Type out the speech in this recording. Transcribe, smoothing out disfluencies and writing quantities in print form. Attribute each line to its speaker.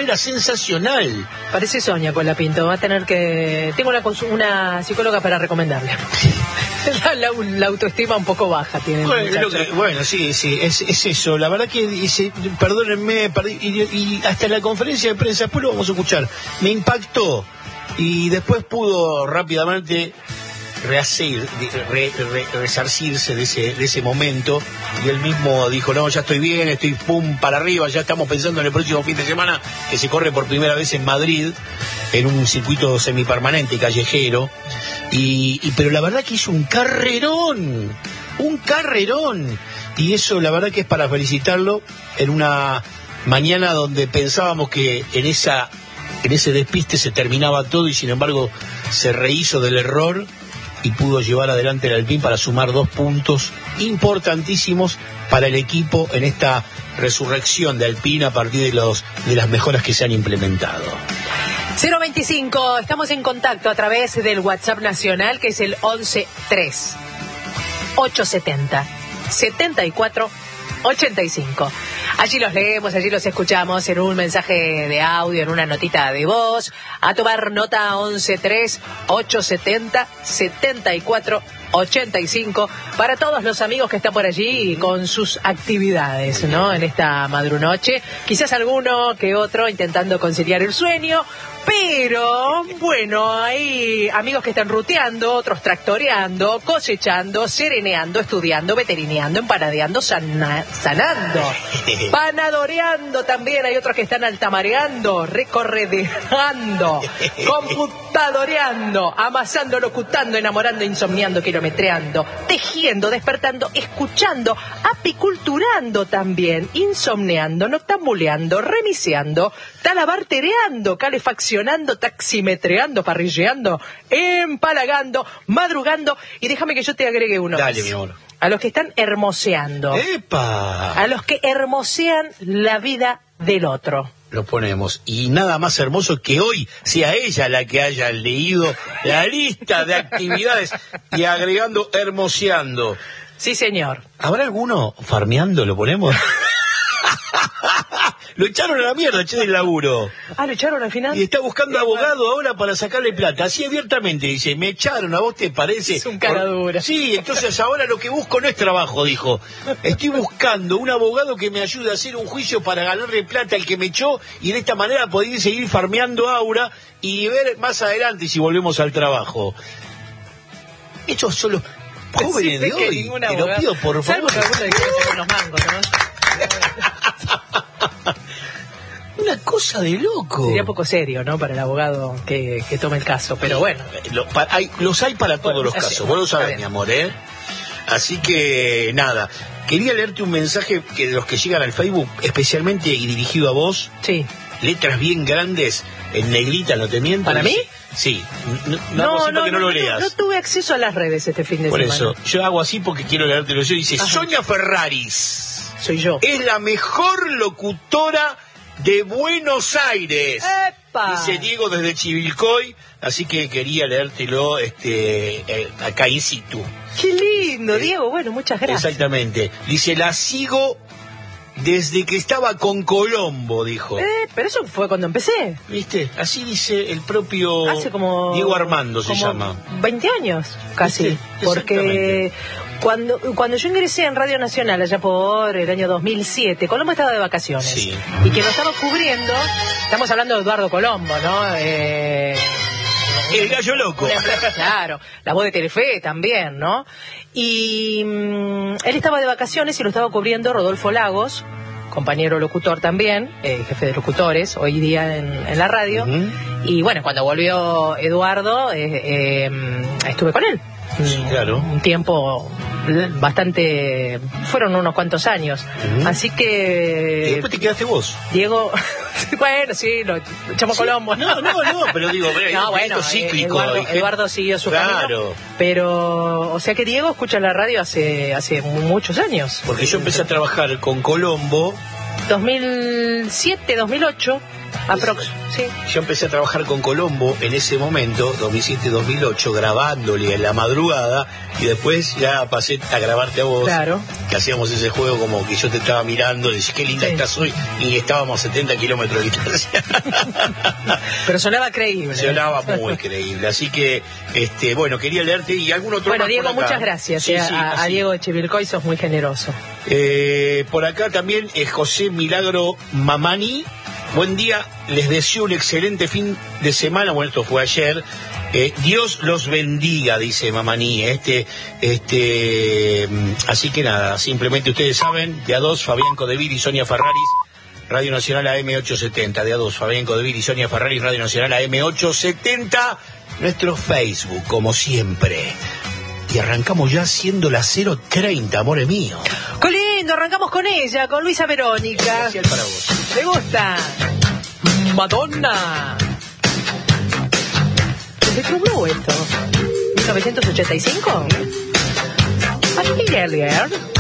Speaker 1: manera sensacional.
Speaker 2: Parece Sonia Colapinto, va a tener que... Tengo una psicóloga para recomendarle. La autoestima un poco baja tiene.
Speaker 1: Bueno, sí, es eso. La verdad que, perdónenme, y hasta en la conferencia de prensa, después lo vamos a escuchar, me impactó, y después pudo rápidamente resarcirse de ese momento, y él mismo dijo, no, ya estoy bien, estoy pum para arriba, ya estamos pensando en el próximo fin de semana, que se corre por primera vez en Madrid, en un circuito semipermanente, callejero, pero la verdad que hizo un carrerón, y eso la verdad que es para felicitarlo, en una mañana donde pensábamos que en ese despiste se terminaba todo, y sin embargo se rehizo del error y pudo llevar adelante el Alpine para sumar 2 puntos importantísimos para el equipo en esta resurrección de Alpine a partir de las mejoras que se han implementado.
Speaker 2: 025, estamos en contacto a través del WhatsApp nacional, que es el 113 870 74 85. Allí los leemos, allí los escuchamos en un mensaje de audio, en una notita de voz. A tomar nota 113 870 74 85 para todos los amigos que están por allí con sus actividades, ¿no? En esta madrunoche, quizás alguno que otro intentando conciliar el sueño, pero bueno, hay amigos que están ruteando, otros tractoreando, cosechando, sereneando, estudiando, veterineando, empanadeando, sanando, panadoreando también. Hay otros que están altamareando, recorredeando, computadoreando, amasando, locutando, enamorando, insomniando, kilometreando, tejiendo, despertando, escuchando, apiculturando también, insomneando, noctambuleando, remiseando, talabartereando, calefaccionando, taximetreando, parrilleando, empalagando, madrugando. Y déjame que yo te agregue uno.
Speaker 1: Dale, mi amor.
Speaker 2: A los que están hermoseando.
Speaker 1: ¡Epa!
Speaker 2: A los que hermosean la vida del otro.
Speaker 1: Lo ponemos. Y nada más hermoso que hoy sea ella la que haya leído la lista de actividades y agregando hermoseando.
Speaker 2: Sí, señor.
Speaker 1: ¿Habrá alguno farmeando? ¿Lo ponemos? Lo echaron a la mierda, del laburo.
Speaker 2: Ah, ¿lo echaron al final?
Speaker 1: Y está buscando abogado ahora para sacarle plata. Así abiertamente dice, me echaron, ¿a vos te parece?
Speaker 2: Es un cara dura.
Speaker 1: Sí, entonces ahora lo que busco no es trabajo, dijo. Estoy buscando un abogado que me ayude a hacer un juicio para ganarle plata al que me echó, y de esta manera poder seguir farmeando Aura y ver más adelante si volvemos al trabajo. Estos son los jóvenes de hoy. Te lo pido, por favor.
Speaker 2: Salvo que alguno que con los mangos, ¿no?
Speaker 1: Una cosa de loco.
Speaker 2: Sería poco serio, ¿no? Para el abogado que tome el caso, pero bueno.
Speaker 1: Los hay para todos los casos, vos lo sabés, mi amor, ¿eh? Así que, nada. Quería leerte un mensaje de los que llegan al Facebook, especialmente y dirigido a vos.
Speaker 2: Sí.
Speaker 1: Letras bien grandes, en negrita, ¿no te miento?
Speaker 2: ¿Para mí?
Speaker 1: Sí. No lo leas.
Speaker 2: No tuve acceso a las redes este fin de semana.
Speaker 1: Por eso, yo hago así porque quiero leértelo yo. Dice, ajá. Sonia Ferraris.
Speaker 2: Soy yo.
Speaker 1: Es la mejor locutora de Buenos Aires.
Speaker 2: ¡Epa!
Speaker 1: Dice Diego desde Chivilcoy, así que quería leértelo acá in situ.
Speaker 2: Qué lindo, Diego. Bueno, muchas gracias.
Speaker 1: Exactamente. Dice, la sigo desde que estaba con Colombo, dijo.
Speaker 2: Pero eso fue cuando empecé.
Speaker 1: ¿Viste? Así dice el propio
Speaker 2: hace como
Speaker 1: Diego Armando se
Speaker 2: como
Speaker 1: llama.
Speaker 2: 20 años, casi.
Speaker 1: ¿Viste?
Speaker 2: Porque cuando yo ingresé en Radio Nacional, allá por el año 2007, Colombo estaba de vacaciones.
Speaker 1: Sí.
Speaker 2: Y quien lo estaba cubriendo, estamos hablando de Eduardo Colombo, ¿no?
Speaker 1: El gallo loco.
Speaker 2: Claro, la voz de Telefe también, ¿no? Y él estaba de vacaciones y lo estaba cubriendo Rodolfo Lagos, compañero locutor también, jefe de locutores, hoy día en la radio. Uh-huh. Y bueno, cuando volvió Eduardo, estuve con él.
Speaker 1: Sí, claro.
Speaker 2: Un tiempo bastante... Fueron unos cuantos años. Uh-huh. Así que...
Speaker 1: ¿Y después te quedaste vos?
Speaker 2: Diego... Bueno, sí, lo echamos Colombo.
Speaker 1: No, pero digo,
Speaker 2: no, bueno,
Speaker 1: cíclico.
Speaker 2: Eduardo siguió su camino. Pero, o sea que Diego escucha la radio hace muchos años.
Speaker 1: Porque yo empecé a trabajar con Colombo
Speaker 2: 2007, 2008. Sí.
Speaker 1: Yo empecé a trabajar con Colombo en ese momento, 2007-2008, grabándole en la madrugada, y después ya pasé a grabarte a vos.
Speaker 2: Claro.
Speaker 1: Que hacíamos ese juego como que yo te estaba mirando, y decís, qué linda estás hoy, y estábamos a 70 kilómetros de distancia.
Speaker 2: Pero sonaba creíble.
Speaker 1: Sonaba muy creíble, así que, bueno, quería leerte y algún otro.
Speaker 2: Bueno, Diego, muchas gracias.
Speaker 1: Sí,
Speaker 2: a Diego Echevilcoy sos muy generoso.
Speaker 1: Por acá también José Milagro Mamani. Buen día, les deseo un excelente fin de semana. Bueno, esto fue ayer. Dios los bendiga, dice Mamani. Así que nada, simplemente ustedes saben, de a dos, Fabián Codevil y Sonia Ferraris, Radio Nacional AM870. De a dos, Fabián Codevil y Sonia Ferraris, Radio Nacional AM870. Nuestro Facebook, como siempre. Y arrancamos ya siendo las 0:30, amores míos.
Speaker 2: ¡Qué lindo! Arrancamos con ella, con Luisa Verónica.
Speaker 1: Especial para vos.
Speaker 2: ¿Te gusta? Madonna. ¿De True Blue esto? ¿1985? ¿A Earlier?